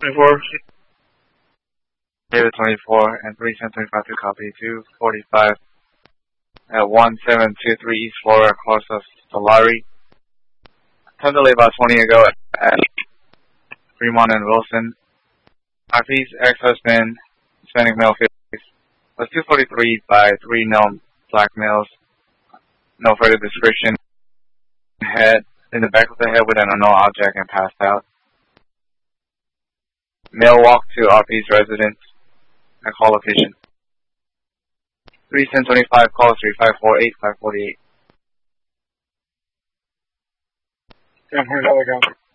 24. David 24 and 3725 to copy. 245 at 1723 East Florida, across of Solari. Time delay about 20 ago at Fremont and Wilson. RP's ex-husband, Hispanic male face, was 243 by 3 known black males. No further description. Head in the back of the head with an unknown object and passed out. Male walked to RP's residence and call location. 3725 call 3548 548. 10 $100 count.